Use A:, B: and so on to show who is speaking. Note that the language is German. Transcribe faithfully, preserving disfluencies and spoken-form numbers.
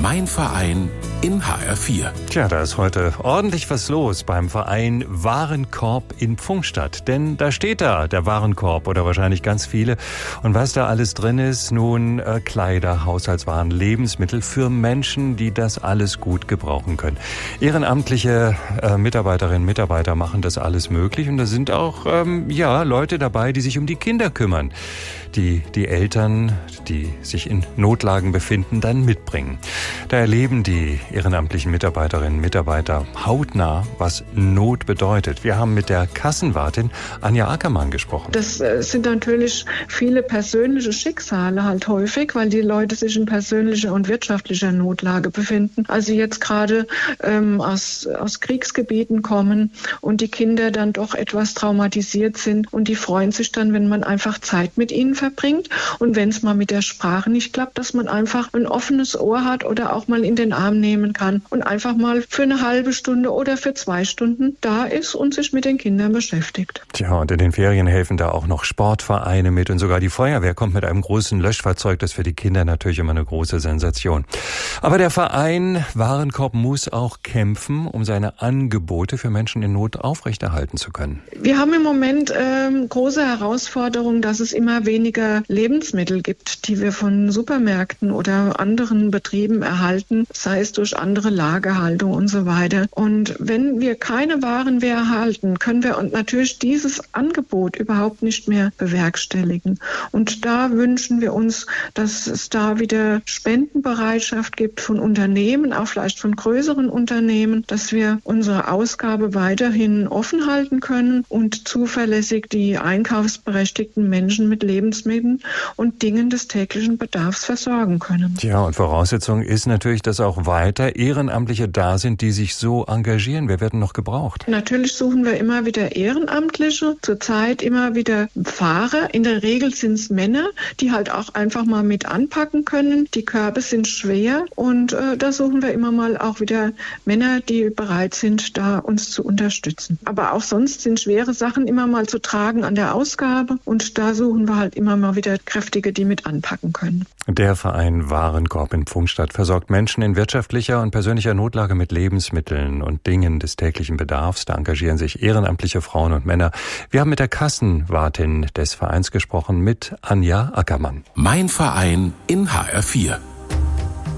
A: Mein Verein in H R vier.
B: Tja, da ist heute ordentlich was los beim Verein Warenkorb in Pfungstadt. Denn da steht da der Warenkorb oder wahrscheinlich ganz viele. Und was da alles drin ist, nun äh, Kleider, Haushaltswaren, Lebensmittel für Menschen, die das alles gut gebrauchen können. Ehrenamtliche äh, Mitarbeiterinnen und Mitarbeiter machen das alles möglich. Und da sind auch ähm, ja Leute dabei, die sich um die Kinder kümmern, die die Eltern, die sich in Notlagen befinden, dann mitbringen. Da erleben die ehrenamtlichen Mitarbeiterinnen und Mitarbeiter hautnah, was Not bedeutet. Wir haben mit der Kassenwartin Anja Ackermann gesprochen.
C: Das äh, sind natürlich viele persönliche Schicksale halt häufig, weil die Leute sich in persönlicher und wirtschaftlicher Notlage befinden. Also jetzt gerade ähm, aus, aus Kriegsgebieten kommen und die Kinder dann doch etwas traumatisiert sind und die freuen sich dann, wenn man einfach Zeit mit ihnen verbringt und wenn es mal mit der Sprache nicht klappt, dass man einfach ein offenes Ohr hat oder auch mal in den Arm nehmen kann und einfach mal für eine halbe Stunde oder für zwei Stunden da ist und sich mit den Kindern beschäftigt.
B: Tja, und in den Ferien helfen da auch noch Sportvereine mit und sogar die Feuerwehr kommt mit einem großen Löschfahrzeug. Das ist für die Kinder natürlich immer eine große Sensation. Aber der Verein Warenkorb muss auch kämpfen, um seine Angebote für Menschen in Not aufrechterhalten zu können.
C: Wir haben im Moment ähm, große Herausforderungen, dass es immer weniger Lebensmittel gibt, die wir von Supermärkten oder anderen Betrieben erhalten, sei es durch andere Lagerhaltung und so weiter. Und wenn wir keine Waren mehr erhalten, können wir natürlich dieses Angebot überhaupt nicht mehr bewerkstelligen. Und da wünschen wir uns, dass es da wieder Spendenbereitschaft gibt von Unternehmen, auch vielleicht von größeren Unternehmen, dass wir unsere Ausgabe weiterhin offen halten können und zuverlässig die einkaufsberechtigten Menschen mit Lebensmitteln und Dingen des täglichen Bedarfs versorgen können.
B: Ja, und Voraussetzung ist natürlich, dass auch weiter Ehrenamtliche da sind, die sich so engagieren. Wer werden noch gebraucht?
C: Natürlich suchen wir immer wieder Ehrenamtliche, zurzeit immer wieder Fahrer. In der Regel sind es Männer, die halt auch einfach mal mit anpacken können. Die Körbe sind schwer und äh, da suchen wir immer mal auch wieder Männer, die bereit sind, da uns zu unterstützen. Aber auch sonst sind schwere Sachen immer mal zu tragen an der Ausgabe und da suchen wir halt immer mal wieder Kräftige, die mit anpacken können.
B: Der Verein Warenkorb in Pfungstadt versorgt Menschen in wirtschaftlicher und persönlicher Notlage mit Lebensmitteln und Dingen des täglichen Bedarfs. Da engagieren sich ehrenamtliche Frauen und Männer. Wir haben mit der Kassenwartin des Vereins gesprochen, mit Anja Ackermann.
A: Mein Verein in H R vier.